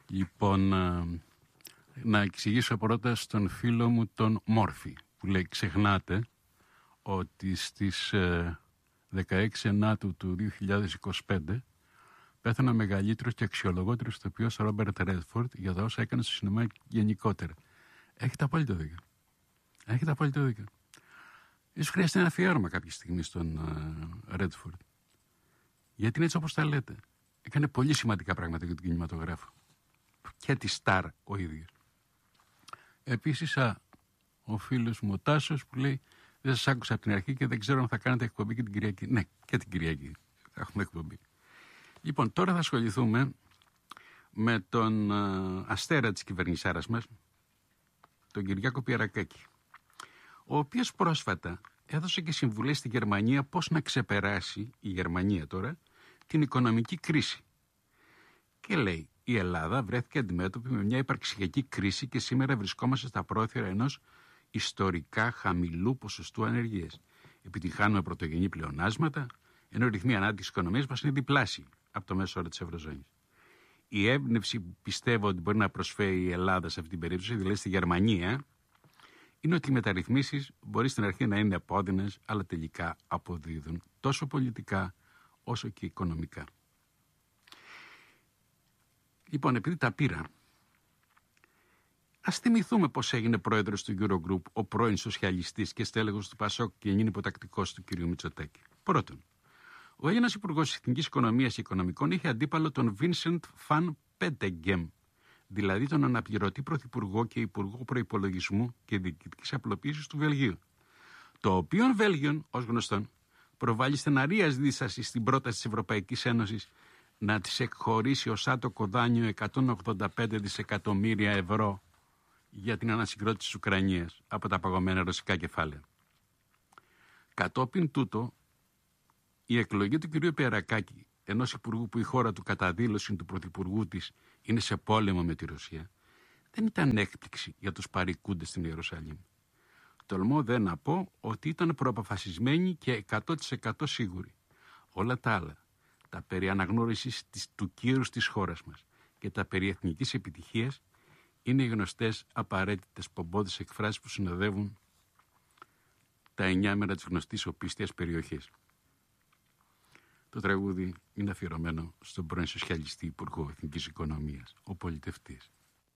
Λοιπόν, να εξηγήσω πρώτα στον φίλο μου τον Μόρφη, που λέει ξεχνάτε ότι στις 16 Ενάτου του 2025 πέθανε ο μεγαλύτερος και αξιολογότερος ηθοποιός Ρόμπερτ Ρέντφορντ για τα όσα έκανε στο σινεμά γενικότερα. Έχετε απόλυτο δίκιο. Έχετε απόλυτο δίκιο. Ίσως χρειάζεται ένα αφιέρωμα κάποια στιγμή στον Ρέντφορντ. Γιατί είναι έτσι όπως τα λέτε. Έκανε πολύ σημαντικά πράγματα για τον κινηματογράφο. Και τη Σταρ ο ίδιος. Επίσης, ο φίλος μου ο Τάσος που λέει δεν σας άκουσα από την αρχή και δεν ξέρω αν θα κάνετε εκπομπή και την Κυριακή. Ναι, και την Κυριακή θα έχουμε εκπομπή. Λοιπόν, τώρα θα ασχοληθούμε με τον αστέρα της κυβερνησάρας μας, τον Κυριάκο Πιερακάκη, ο οποίος πρόσφατα έδωσε και συμβουλές στη Γερμανία πώς να ξεπεράσει, η Γερμανία τώρα, την οικονομική κρίση. Και λέει, η Ελλάδα βρέθηκε αντιμέτωπη με μια υπαρξιακή κρίση και σήμερα βρισκόμαστε στα πρόθυρα ενός ιστορικά χαμηλού ποσοστού ανεργίας. Επιτυχάνουμε πρωτογενή πλεονάσματα, ενώ οι ρυθμοί ανάπτυξης της οικονομίας μας είναι διπλάσιοι από το μέσο όρο της Ευρωζώνης. Η έμπνευση που πιστεύω ότι μπορεί να προσφέρει η Ελλάδα σε αυτή την περίπτωση, δηλαδή στη Γερμανία, είναι ότι οι μεταρρυθμίσεις μπορεί στην αρχή να είναι επώδυνες, αλλά τελικά αποδίδουν τόσο πολιτικά όσο και οικονομικά. Λοιπόν, επειδή τα πήρα, ας θυμηθούμε πώς έγινε πρόεδρος του Eurogroup ο πρώην σοσιαλιστής και στέλεχος του Πασόκ και είναι υποτακτικός του κ. Μητσοτάκη. Πρώτον, ο Έλληνας Υπουργός Εθνικής Οικονομίας και Οικονομικών είχε αντίπαλο τον Vincent van Petegem, δηλαδή τον αναπληρωτή πρωθυπουργό και υπουργό προϋπολογισμού και διοικητικής απλοποίησης του Βελγίου. Το οποίο Βέλγιο, ως γνωστόν, προβάλλει στεναρίας δίσταση στην πρόταση της Ευρωπαϊκής Ένωσης να της εκχωρήσει ως άτοκο δάνειο 185 δισεκατομμύρια ευρώ για την ανασυγκρότηση της Ουκρανίας από τα παγωμένα ρωσικά κεφάλαια. Κατόπιν τούτο, η εκλογή του κ. Πιερακάκη, ενός υπουργού που η χώρα του κατά δήλωση του πρωθυπουργού της είναι σε πόλεμο με τη Ρωσία, δεν ήταν έκπληξη για τους παρικούντες στην Ιερουσαλήμ. Τολμώ δε να πω ότι ήταν προαποφασισμένοι και 100% σίγουροι. Όλα τα άλλα, τα περί αναγνώρισης του κύρους της χώρας μας και τα περί εθνικής επιτυχίας, είναι οι γνωστές απαραίτητες πομπόδες εκφράσεις που συνοδεύουν τα 9 μέρα της γνωστής οπίστιας περιοχής. Το τραγούδι είναι αφιερωμένο στον πρώην σοσιαλιστή υπουργό Εθνικής Οικονομίας, ο πολιτευτής.